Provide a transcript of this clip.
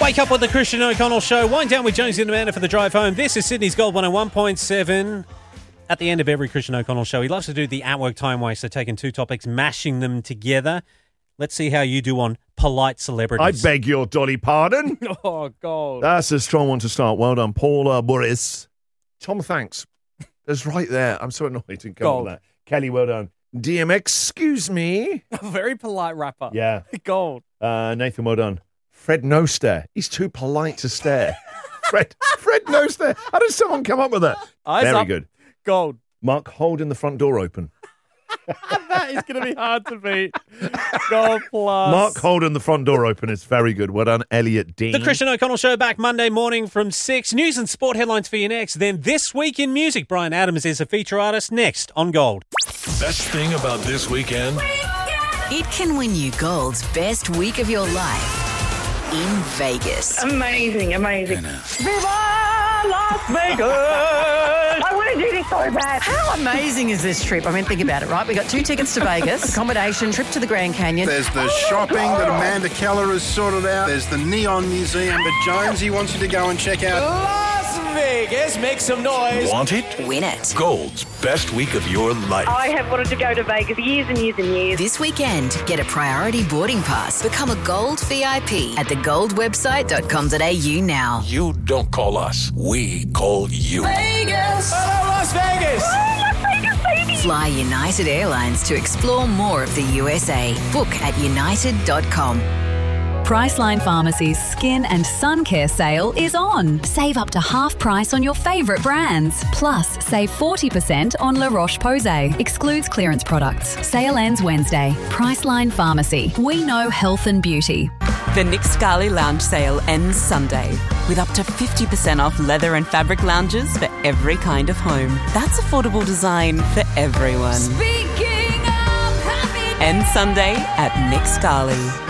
Wake up with the Christian O'Connell Show. Wind down with Jonesy and Amanda for the drive home. This is Sydney's Gold 101.7. At the end of every Christian O'Connell show, he loves to do the at-work time waster, taking two topics, mashing them together. Let's see how you do on polite celebrities. I beg your dolly pardon. Oh, God. That's a strong one to start. Well done, Paula Boris. Tom, thanks. That's right there. I'm so annoyed to come with that. Kelly, well done. DM, excuse me. A very polite rapper. Yeah. Gold. Nathan, well done. Fred No Stare. He's too polite to stare. Fred No Stare. How does someone come up with that? Eyes Very up. good. Gold. Mark, holding the front door open. That is going to be hard to beat. Gold plus. Mark holding the front door open is very good. Well done, Elliot Dean. The Christian O'Connell Show back Monday morning from 6. News and sport headlines for you next. Then This Week in Music. Brian Adams is a feature artist next on Gold. Best thing about this weekend? It can win you Gold's best week of your life in Vegas. Amazing. Viva Las Vegas! I want to do this so bad. How amazing is this trip? I mean, think about it, right? We got 2 tickets to Vegas, accommodation, trip to the Grand Canyon. There's the shopping that Amanda Keller has sorted out. There's the Neon Museum that Jonesy wants you to go and check out. Las Vegas, make some noise. Want it? Win it. Gold's best week of your life. I have wanted to go to Vegas years and years and years. This weekend, get a priority boarding pass. Become a Gold VIP at thegoldwebsite.com.au now. You don't call us. We call you. Vegas! Hello, Las Vegas! Fly United Airlines to explore more of the USA. Book at united.com. Priceline Pharmacy's Skin and Sun Care sale is on. Save up to half price on your favourite brands. Plus, save 40% on La Roche-Posay. Excludes clearance products. Sale ends Wednesday. Priceline Pharmacy. We know health and beauty. The Nick Scali Lounge sale ends Sunday with up to 50% off leather and fabric lounges for every kind of home. That's affordable design for everyone. Speaking of happiness. Ends Sunday at Nick Scali.